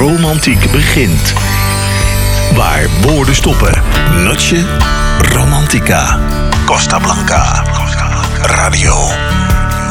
romantiek begint. Waar woorden stoppen. Noche Romantica. Costa Blanca. Radio